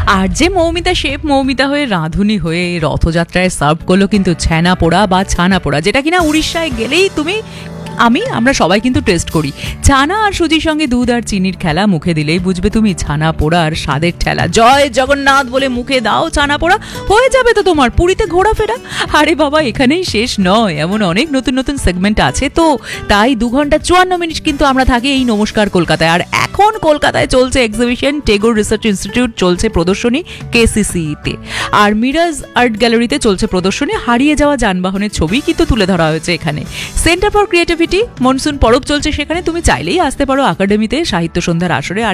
আর যে মৌমিতা শেফ মৌমিতা হয়ে রাঁধুনি হয়ে রথযাত্রায় সার্ভ করলো কিন্তু ছানা পোড়া বা ছানা পোড়া, যেটা কিনা উড়িষ্যায় গেলেই তুমি আমরা সবাই কিন্তু টেস্ট করি। ছানা আর সুজির সঙ্গে দুধ আর চিনির খেলা, মুখে দিলেই বুঝবে তুমি ছানা পোড়া আর স্বাদের ঠেলা। জয় জগন্নাথ বলে মুখে দাও ছানা পোড়া, হয়ে যাবে তো তোমার পুরীতে ঘোরাফেরা। আরে বাবা, এখানেই শেষ নয়, এমন অনেক নতুন নতুন সেগমেন্ট আছে। তো তাই 2 ঘন্টা 54 মিনিট কিন্তু আমরা থাকি এই নমস্কার কলকাতায়। আর এখন কলকাতায় চলছে এক্সিবিশন, টেগোর রিসার্চ ইনস্টিটিউট চলছে প্রদর্শনী কেসিসিতে, আর মিরাজ আর্ট গ্যালারিতে চলছে প্রদর্শনী হারিয়ে যাওয়া যানবাহনের ছবি কিন্তু তুলে ধরা হয়েছে এখানে। সেন্টার ফর ক্রিয়েটিভিটি মনসুন পরব চলছে সেখানে, তুমি চাইলেই আসতে পারো একাডেমিতে সাহিত্য সন্ধ্যার আসরে।